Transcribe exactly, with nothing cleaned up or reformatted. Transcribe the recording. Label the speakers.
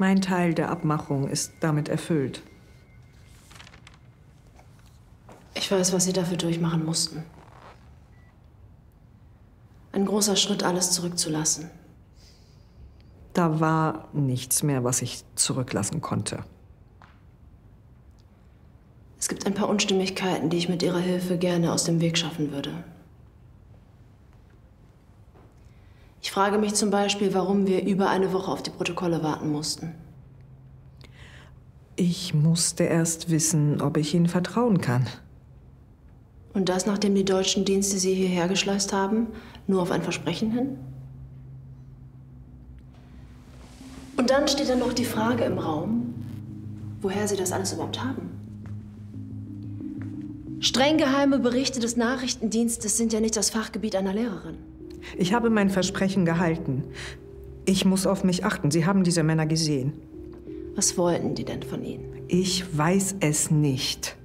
Speaker 1: Mein Teil der Abmachung ist damit erfüllt.
Speaker 2: Ich weiß, was Sie dafür durchmachen mussten. Ein großer Schritt, alles zurückzulassen.
Speaker 1: Da war nichts mehr, was ich zurücklassen konnte.
Speaker 2: Es gibt ein paar Unstimmigkeiten, die ich mit Ihrer Hilfe gerne aus dem Weg schaffen würde. Ich frage mich zum Beispiel, warum wir über eine Woche auf die Protokolle warten mussten.
Speaker 1: Ich musste erst wissen, ob ich Ihnen vertrauen kann.
Speaker 2: Und das, nachdem die deutschen Dienste Sie hierher geschleust haben? Nur auf ein Versprechen hin? Und dann steht da noch die Frage im Raum, woher Sie das alles überhaupt haben. Streng geheime Berichte des Nachrichtendienstes sind ja nicht das Fachgebiet einer Lehrerin.
Speaker 1: Ich habe mein Versprechen gehalten. Ich muss auf mich achten. Sie haben diese Männer gesehen.
Speaker 2: Was wollten die denn von Ihnen?
Speaker 1: Ich weiß es nicht.